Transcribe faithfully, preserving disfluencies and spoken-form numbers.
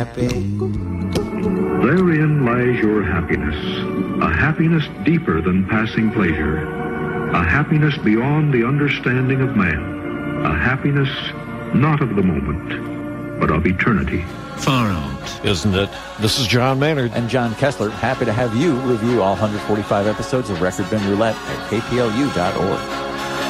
Therein lies your happiness, a happiness deeper than passing pleasure, a happiness beyond the understanding of man, a happiness not of the moment, but of eternity. Far out, isn't it? This is John Maynard. And John Kessler. Happy to have you review all one hundred forty-five episodes of Record Bin Roulette at K P L U dot org.